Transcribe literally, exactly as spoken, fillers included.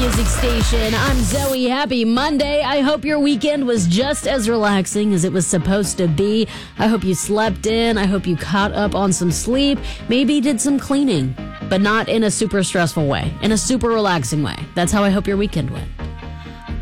music station. I'm Zoe. Happy Monday. I hope your weekend was just as relaxing as it was supposed to be. I hope you slept in. I hope you caught up on some sleep. Maybe did some cleaning, but not in a super stressful way, in a super relaxing way. That's how I hope your weekend went.